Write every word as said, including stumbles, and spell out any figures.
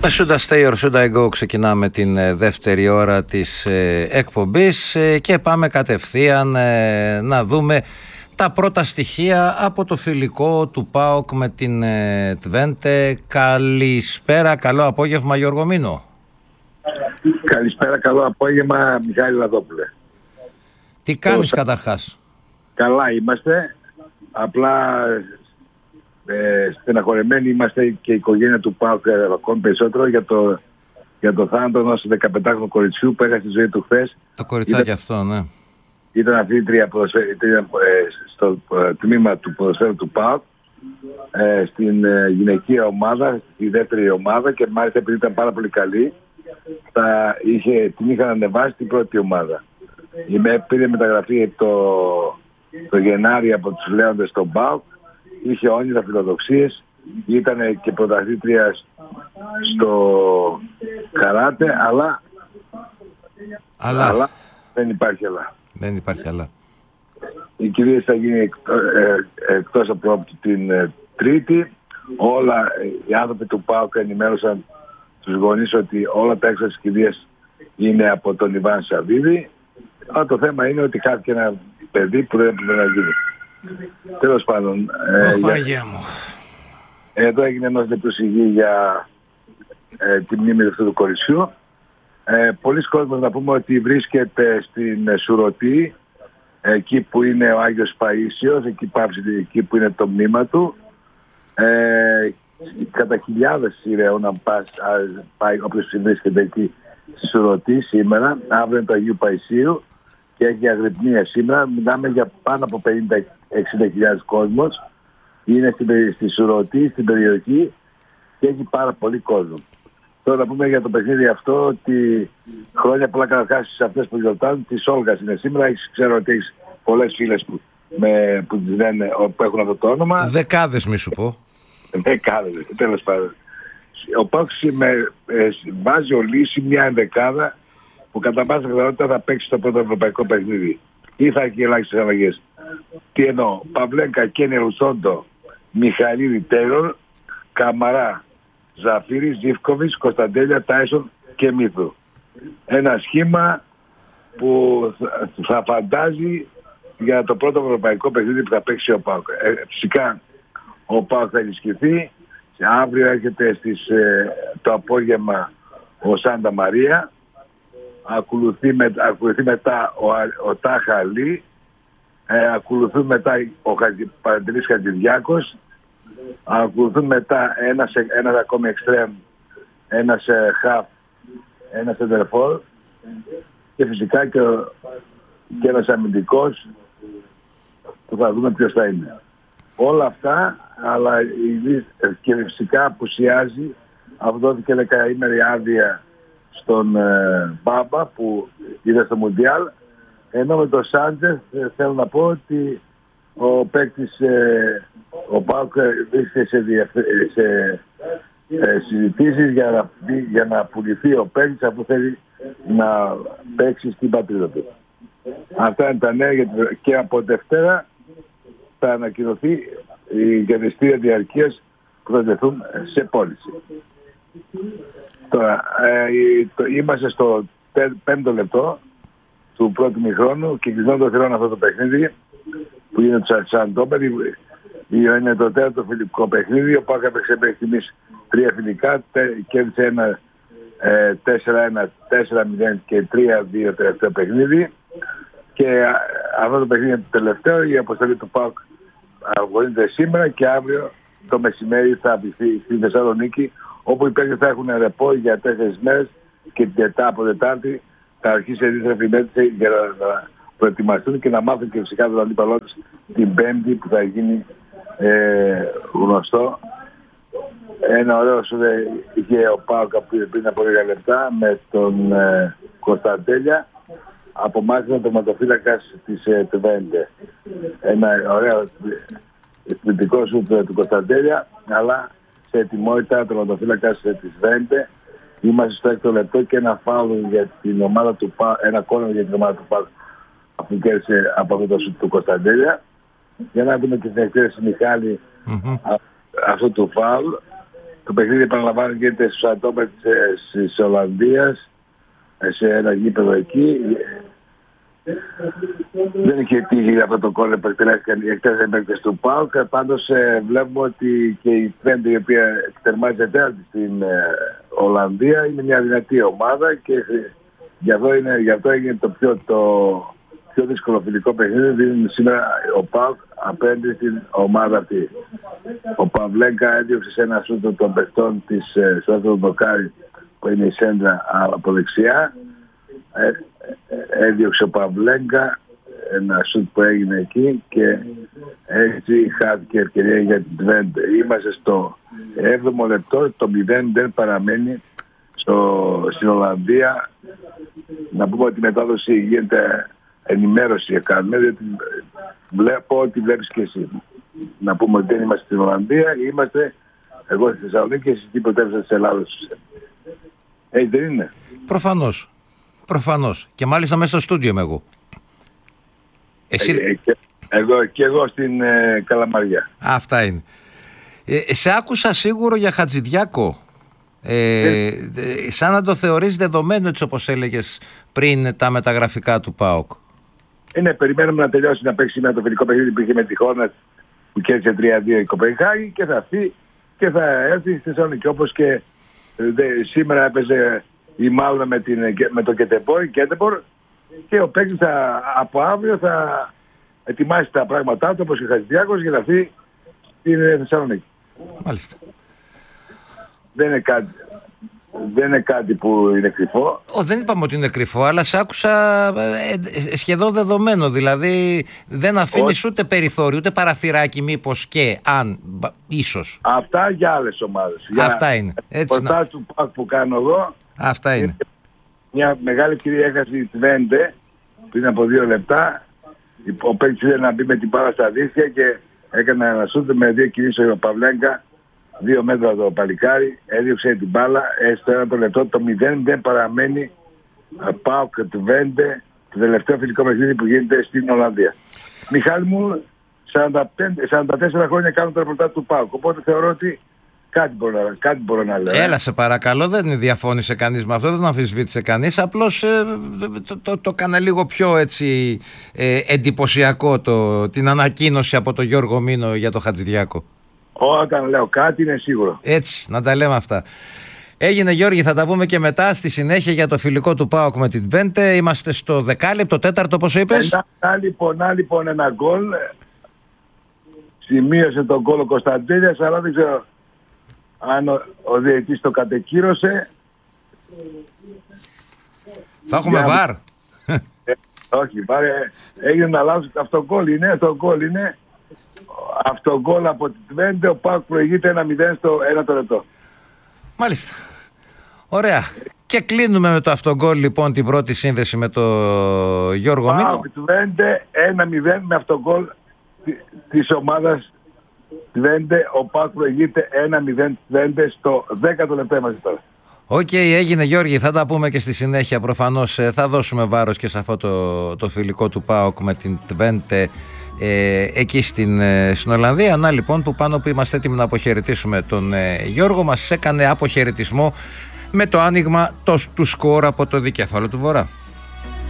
Με Should I Stay or Should I Go ξεκινάμε την ε, δεύτερη ώρα της ε, εκπομπής ε, και πάμε κατευθείαν ε, να δούμε τα πρώτα στοιχεία από το φιλικό του ΠΑΟΚ με την ε, Τβέντε. Καλησπέρα, καλό απόγευμα Γιώργο Μήνο. Καλησπέρα, καλό απόγευμα Μιχάλη Λαδόπουλε. Τι κάνεις το... καταρχάς? Καλά είμαστε, απλά ε, στεναχωρεμένοι είμαστε και η οικογένεια του ΠΑΟΚ ακόμη περισσότερο για το, για το θάνατο ενός δεκαπεντάχρονου κοριτσιού που έχασε τη ζωή του χθες. Το κοριτσάκι ήταν, αυτό, ναι. Ήταν αθλήτρια ε, στο ε, τμήμα του ποδοσφαίρου του ΠΑΟΚ, ε, στην ε, γυναικεία ομάδα, στη δεύτερη ομάδα, και μάλιστα επειδή ήταν πάρα πολύ καλή, τα είχε, την είχαν ανεβάσει στην πρώτη ομάδα. Η ΜΕ πήρε μεταγραφή το, το Γενάρη από τους Λέοντες στον ΠΑΟΚ, είχε όνειρα, φιλοδοξίες, ήταν και πρωταθλήτρια στο καράτε, αλλά, αλλά... αλλά δεν υπάρχει αλλά. Δεν υπάρχει αλλά. Η κυρία θα γίνει εκτό, ε, εκτός από την ε, Τρίτη. Όλα οι άνθρωποι του ΠΑΟΚ ενημέρωσαν τους γονείς ότι όλα τα έξω της κυρίας είναι από τον Ιβάν Σαββίδη. Αλλά το θέμα είναι ότι χάθηκε ένα παιδί που δεν έπρεπε να γίνει. Τέλος πάντων, ε, για... μου. εδώ έγινε ενός λεπτού σιγή για ε, τη μνήμη αυτού του κοριτσιού. Ε, πολλοί κόσμος να πούμε ότι βρίσκεται στην ε, Σουρωτή, εκεί που είναι ο Άγιος Παΐσιος, εκεί, πάψει, εκεί που είναι το μνήμα του. Ε, κατά χιλιάδες ηρεών να πας, πάει όποιος βρίσκεται εκεί στη Σουρωτή σήμερα. Αύριο είναι το Αγίου Παϊσίου και έχει αγρυπνία σήμερα. Μιλάμε για πάνω από πενήντα με εξήντα χιλιάδες κόσμος. Είναι στη, στη Σουρωτή, στην περιοχή, και έχει πάρα πολύ κόσμο. Τώρα να πούμε για το παιχνίδι αυτό ότι χρόνια πολλά καταρχάς σε αυτές που γιορτάζουν. Της Όλγας είναι σήμερα. Έχεις, ξέρω ότι έχεις πολλές φίλες που, με, που, λένε, που έχουν αυτό το όνομα. Δεκάδες μη σου πω. Δεκάδες, τέλος πάντων. Ο ΠΑΟΚ ε, βάζει ο Λύση μια ενδεκάδα που κατά πάσα πιθανότητα θα παίξει στο πρώτο ευρωπαϊκό παιχνίδι. Ή θα έχει ελάχιστες αλλαγές. Τι εννοώ? Παυλέγκα, Κένι Ρουσόντο, Μιχαηλίδη, Τέιλορ, Καμαρά, Ζαφύρη, Ζίβκοβιτς, Κωνσταντέλια, Τάισον και Μύθου. Ένα σχήμα που θα φαντάζει για το πρώτο ευρωπαϊκό παιχνίδι που θα παίξει ο ΠΑΟΚ. Ε, φυσικά ο ΠΑΟΚ θα ενισχυθεί. Αύριο έρχεται στις, ε, το απόγευμα ο Σάντα Μαρία. Ακολουθεί, με, ακολουθεί μετά ο, ο Τάχα Αλή. Ε, ακολουθούν μετά ο Χατζη, Παντελής Χατζηδιάκος. Ακολουθούν μετά ένας, ένας ακόμη εξτρέμ, ένας ε, χαφ, ένας εντερφόρ και φυσικά και, και ένας αμυντικός που θα δούμε ποιος θα είναι. Όλα αυτά, αλλά και φυσικά απουσιάζει, αποδόθηκε δεκαήμερη άδεια στον ε, Μπάμπα που είδε στο Μουντιάλ, ενώ με τον Σάντζεφ ε, θέλω να πω ότι ο παίκτης, ε, ο ΠΑΟΚ βρίσκεται σε, σε ε, συζητήσεις για να, για να πουληθεί ο παίκτης αφού θέλει να παίξει στην πατρίδα του. Αυτά είναι τα νέα και από Δευτέρα θα ανακοινωθεί η γενιστήρια διαρκείας που θα τεθούν σε πώληση. Τώρα, ε, το, είμαστε στο πέμπτο λεπτό του πρώτου μηχρόνου και κλεισμένο το θηρόν αυτό το παιχνίδι που είναι το Σαντόπερ. Είναι το τέταρτο φιλικό παιχνίδι. Ο ΠΑΟΚ έπαιξε μέχρι στιγμής τρία φιλικά, κέρδισε ένα ε, τέσσερα ένα, τέσσερα μηδέν και τρία δύο τελευταίο παιχνίδι. Και αυτό το παιχνίδι είναι το τελευταίο. Η αποστολή του ΠΑΟΚ αγωνίζεται σήμερα και αύριο το μεσημέρι θα απειθεί στη Θεσσαλονίκη, όπου οι παίκτες θα έχουν ρεπό για τέσσερις μέρες και την Τετά από Τετάρτη θα αρχίσει η επιστροφή μέτρηση για να προετοιμαστούν και να μάθουν και φυσικά τον αντίπαλό τους την Πέμπτη που θα γίνει ε, γνωστό. Ένα ωραίο σου είχε ο ΠΑΟΚ πριν από λίγα λεπτά με τον ε, Κωνσταντέλια. Απομάκρυνε τον τερματοφύλακας της ε, Τβέντε. Ένα ωραίο εκπληκτικό σου του Κωνσταντέλια, αλλά σε ετοιμότητα τον τερματοφύλακας της Τβέντε. Είμαστε στο έκτο λεπτό και ένα φάουλ για την ομάδα του ΠΑΟΚ, ένα κόρνερ για την ομάδα του ΠΑΟΚ αφού κέρδισε από αυτό το σου του Κωνσταντέλια. Για να δούμε και την εκτέλεση Μιχάλη mm-hmm. αυτού του φάουλ. Το παιχνίδι επαναλαμβάνει γίνεται στους ατόμες της Ολλανδίας, σε ένα γήπεδο εκεί. Δεν είχε τύχει αυτό το κόλλο που εκτελέστηκαν οι εκτέλεσαν παίκτες του ΠΑΟΚ. Πάντως ε, βλέπουμε ότι και η Twente, η οποία τερμάτισε τέταρτη στην ε, Ολλανδία, είναι μια δυνατή ομάδα και ε, γι' αυτό, είναι, γι' αυτό έγινε το πιο, το πιο δύσκολο φιλικό παιχνίδι. Δίνει σήμερα ο ΠΑΟΚ απέναντι στην ομάδα αυτή. Ο Παυλέγκα έδιωξε σε ένα σούτο των παιχτών της ε, στο δοκάρι που είναι η σέντρα από δεξιά. Ε, έδιωξε ο Παυλέγκα ένα σουτ που έγινε εκεί και έτσι χάθηκε ευκαιρία για την Twente. Είμαστε στο έβδομο λεπτό, το μηδέν δεν παραμένει στο, στην Ολλανδία. Να πούμε ότι η μετάδοση γίνεται ενημέρωση κάνουμε, διότι βλέπω ότι βλέπεις και εσύ. Να πούμε ότι δεν είμαστε στην Ολλανδία, είμαστε εγώ στη Θεσσαλονίκη και εσύ την πρωτεύουσα της Ελλάδος. Έτσι δεν είναι? Προφανώς. Προφανώς. Και μάλιστα μέσα στο στούντιο είμαι εγώ. Εσύ... Ε, και, εγώ και εγώ στην ε, Καλαμαριά. Αυτά είναι. Ε, σε άκουσα σίγουρο για Χατζηδιάκο. Ε, ε, σαν να το θεωρείς δεδομένο, έτσι όπως έλεγες πριν, τα μεταγραφικά του ΠΑΟΚ. Είναι, περιμένουμε να τελειώσει να παίξει σήμερα το φιλικό παιχνίδι που είχε με τη Χόρνετ που κέρδισε τρία δύο η Κοπενχάγη και θα έρθει και θα έρθει στη Θεσσαλονίκη. Όπως και δε, σήμερα έπαιζε η Μάλμα με, την, με το Κετεμπόρ, Κέτεμπορ, και ο παίκτης από αύριο θα ετοιμάσει τα πράγματά του όπως και ο Χατζηδιάκος για να έρθει στην Θεσσαλονίκη. Μάλιστα. Δεν είναι κάτι, δεν είναι κάτι που είναι κρυφό. Ο, δεν είπαμε ότι είναι κρυφό, αλλά σε άκουσα ε, ε, σχεδόν δεδομένο. Δηλαδή δεν αφήνεις ούτε περιθώριο, ούτε παραθυράκι μήπως και αν, ίσως. Αυτά για άλλες ομάδες. Αυτά είναι. Έτσι να... του ΠΑΚ που κάνω εγώ. Αυτά είναι. Μια μεγάλη ευκαιρία έχασε η Twente πριν από δύο λεπτά. Ο παίκτης ήθελε να μπει με την μπάλα στα δίχτυα και έκανε ένα σούτ με δύο κινήσεις ο Παυλέγκα. Δύο μέτρα το παλικάρι, έδιωξε την μπάλα, έστω ένα το λεπτό, το μηδέν δεν παραμένει. ΠΑΟΚ Twente, το τελευταίο φιλικό παιχνίδι που γίνεται στην Ολλανδία. Μιχάλη μου, σαράντα πέντε, σαράντα τέσσερα χρόνια κάνω το ρεπορτάζ του ΠΑΟΚ, οπότε θεωρώ ότι κάτι μπορώ, να, κάτι μπορώ να λέω. Έλα σε παρακαλώ, δεν διαφώνησε κανείς με αυτό, δεν αμφισβήτησε κανείς, απλώς ε, το, το, το έκανα λίγο πιο έτσι ε, εντυπωσιακό το, την ανακοίνωση από τον Γιώργο Μήνο για το Χατζηδιάκο. Όταν λέω κάτι είναι σίγουρο. Έτσι, να τα λέμε αυτά. Έγινε, Γιώργη, θα τα πούμε και μετά στη συνέχεια για το φιλικό του ΠΑΟΚ με την Twente. Είμαστε στο δεκάλεπτο, τέταρτο, πώς είπες. Να λοιπόν, να λοιπόν ένα γκολ. Σημείωσε τον γκολ ο Κωνσταντέλιας, αλλά δεν ξέρω αν ο, ο διαιτητής το κατεκύρωσε. Θα έχουμε για... βαρ. Ε, όχι, βαρ, ε, έγινε να λάθος. Αυτό γκολ είναι, αυτό γκολ είναι. Αυτό γκολ από την Twente, ο ΠΑΟΚ προηγείται ένα μηδέν στο ένα το λεπτό. Μάλιστα. Ωραία. Και κλείνουμε με το αυτογκόλ λοιπόν την πρώτη σύνδεση με το Γιώργο Μήνο. ΠΑΟΚ Twente ένα μηδέν με αυτογκόλ της ομάδας Twente. Ο ΠΑΟΚ προηγείται ένα μηδέν Twente στο δέκατο λεπτό είμαστε τώρα. Οκ, okay, έγινε, Γιώργη, θα τα πούμε και στη συνέχεια. Προφανώς θα δώσουμε βάρος και σε αυτό το, το φιλικό του ΠΑΟΚ με την Twente ε, εκεί στην, ε, στην Ολλανδία. Να λοιπόν που πάνω που είμαστε έτοιμοι να αποχαιρετήσουμε τον ε, Γιώργο, μας έκανε αποχαιρετισμό με το άνοιγμα το, του σκορ από το δικέφαλο του Βορρά.